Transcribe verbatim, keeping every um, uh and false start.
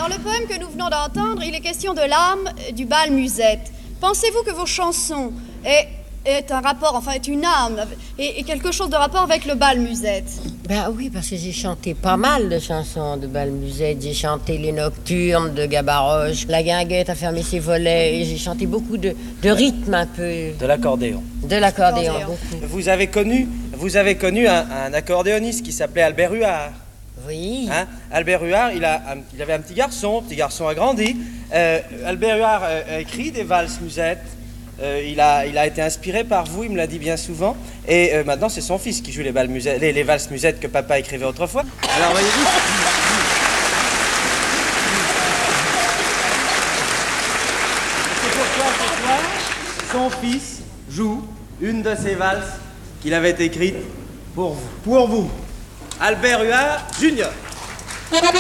Dans le poème que nous venons d'entendre, il est question de l'âme du bal musette. Pensez-vous que vos chansons aient, aient un rapport, enfin, est une âme, et, et quelque chose de rapport avec le bal musette? Ben oui, parce que j'ai chanté pas mal de chansons de bal musette. J'ai chanté Les Nocturnes de Gabaroche, La Guinguette a fermé ses volets, et j'ai chanté beaucoup de, de rythmes un peu. De l'accordéon. De l'accordéon, beaucoup. Vous avez connu, vous avez connu un, un accordéoniste qui s'appelait Albert Huard. Oui. Hein? Albert Huard, il, a, il avait un petit garçon, petit garçon a grandi. Euh, Albert Huard a, a écrit des valses musettes. Euh, il, a, il a été inspiré par vous, il me l'a dit bien souvent. Et euh, maintenant, c'est son fils qui joue les, balles musettes, les, les valses musettes que papa écrivait autrefois. Alors, voyez-vous. C'est pourquoi ce soir, son fils joue une de ces valses qu'il avait écrites pour vous. Pour vous. Albert Huard Junior.